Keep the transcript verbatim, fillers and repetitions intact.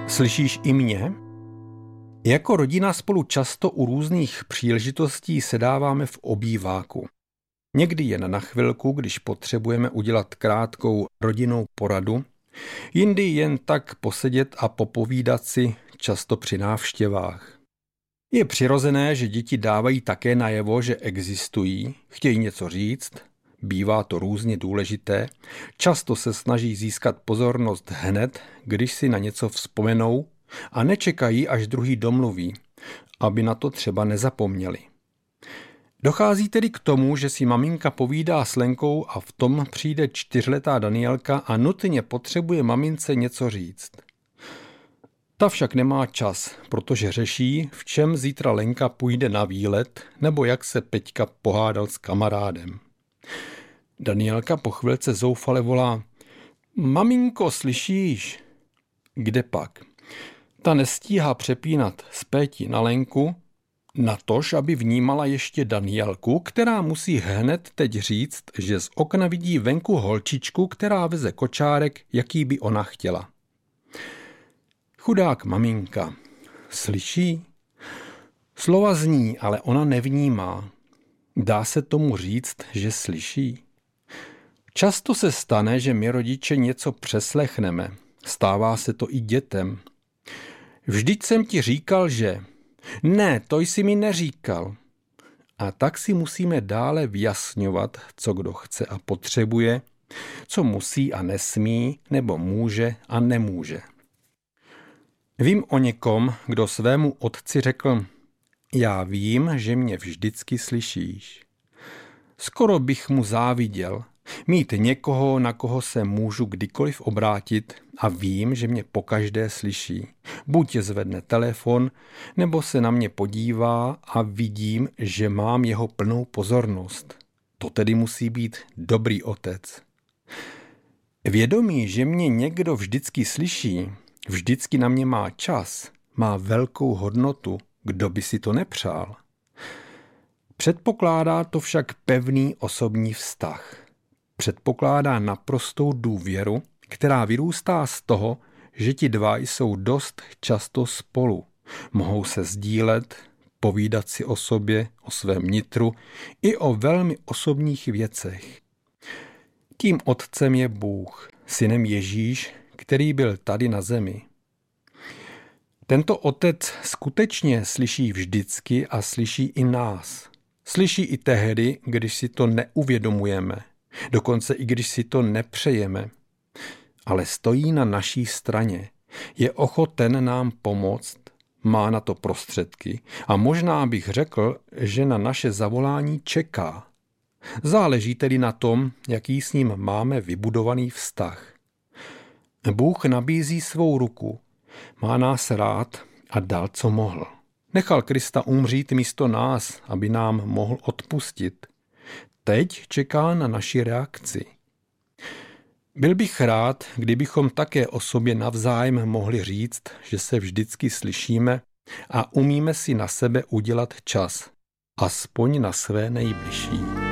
Slyšíš i mě? Jako rodina spolu často u různých příležitostí sedáváme v obýváku. Někdy jen na chvilku, když potřebujeme udělat krátkou rodinnou poradu, jindy jen tak posedět a popovídat si, často při návštěvách. Je přirozené, že děti dávají také najevo, že existují, chtějí něco říct, bývá to různě důležité, často se snaží získat pozornost hned, když si na něco vzpomenou a nečekají, až druhý domluví, aby na to třeba nezapomněli. Dochází tedy k tomu, že si maminka povídá s Lenkou a v tom přijde čtyřletá Danielka a nutně potřebuje mamince něco říct. Ta však nemá čas, protože řeší, v čem zítra Lenka půjde na výlet nebo jak se Peťka pohádal s kamarádem. Danielka po chvilce zoufale volá: Maminko, slyšíš? Kde pak? Ta nestíhá přepínat z Péti na Lenku, natož, aby vnímala ještě Danielku, která musí hned teď říct, že z okna vidí venku holčičku, která veze kočárek, jaký by ona chtěla. Chudák maminka. Slyší? Slova zní, ale ona nevnímá. Dá se tomu říct, že slyší? Často se stane, že my rodiče něco přeslechneme. Stává se to i dětem. Vždyť jsem ti říkal, že... Ne, to jsi mi neříkal. A tak si musíme dále vyjasňovat, co kdo chce a potřebuje, co musí a nesmí, nebo může a nemůže. Vím o někom, kdo svému otci řekl: Já vím, že mě vždycky slyšíš. Skoro bych mu záviděl, mít někoho, na koho se můžu kdykoliv obrátit a vím, že mě pokaždé slyší. Buď zvedne telefon, nebo se na mě podívá a vidím, že mám jeho plnou pozornost. To tedy musí být dobrý otec. Vědomí, že mě někdo vždycky slyší, vždycky na mě má čas, má velkou hodnotu, kdo by si to nepřál. Předpokládá to však pevný osobní vztah. Předpokládá naprostou důvěru, která vyrůstá z toho, že ti dva jsou dost často spolu. Mohou se sdílet, povídat si o sobě, o svém nitru i o velmi osobních věcech. Tím otcem je Bůh, synem Ježíš, který byl tady na zemi. Tento otec skutečně slyší vždycky a slyší i nás. Slyší i tehdy, když si to neuvědomujeme, dokonce i když si to nepřejeme. Ale stojí na naší straně, je ochoten nám pomoct, má na to prostředky a možná bych řekl, že na naše zavolání čeká. Záleží tedy na tom, jaký s ním máme vybudovaný vztah. Bůh nabízí svou ruku, má nás rád a dal, co mohl. Nechal Krista umřít místo nás, aby nám mohl odpustit. Teď čeká na naši reakci. Byl bych rád, kdybychom také o sobě navzájem mohli říct, že se vždycky slyšíme a umíme si na sebe udělat čas, aspoň na své nejbližší.